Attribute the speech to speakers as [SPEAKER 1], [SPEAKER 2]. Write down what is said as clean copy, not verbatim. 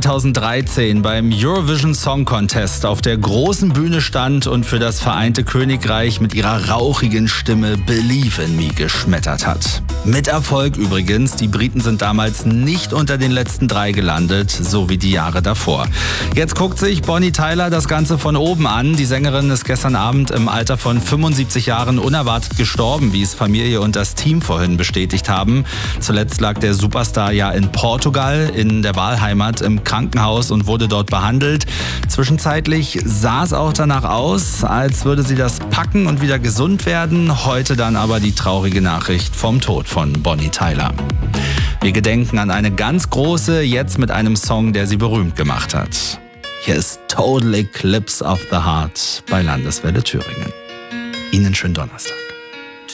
[SPEAKER 1] 2013 beim Eurovision Song Contest auf der großen Bühne stand und für das Vereinte Königreich mit ihrer rauchigen Stimme Believe in Me geschmettert hat. Mit Erfolg übrigens, die Briten sind damals nicht unter den letzten 3 gelandet, so wie die Jahre davor. Jetzt guckt sich Bonnie Tyler das Ganze von oben an. Die Sängerin ist gestern Abend im Alter von 75 Jahren unerwartet gestorben, wie es Familie und das Team vorhin bestätigt haben. Zuletzt lag der Superstar ja in Portugal, in der Wahlheimat, im Krankenhaus und wurde dort behandelt. Zwischenzeitlich sah es auch danach aus, als würde sie das packen und wieder gesund werden. Heute dann aber die traurige Nachricht vom Tod von Bonnie Tyler. Wir gedenken an eine ganz große, jetzt mit einem Song, der sie berühmt gemacht hat. Hier ist Total Eclipse of the Heart bei Landeswelle Thüringen. Ihnen schönen Donnerstag.